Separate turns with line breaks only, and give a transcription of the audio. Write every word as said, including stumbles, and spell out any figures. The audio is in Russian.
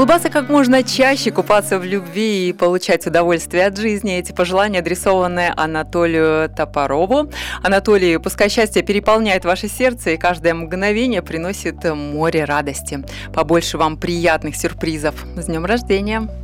Улыбаться как можно чаще, купаться в любви и получать удовольствие от жизни. Эти пожелания адресованы Анатолию Топорову. Анатолий, пускай счастье переполняет ваше сердце, и каждое мгновение приносит море радости. Побольше вам приятных сюрпризов. С днем рождения!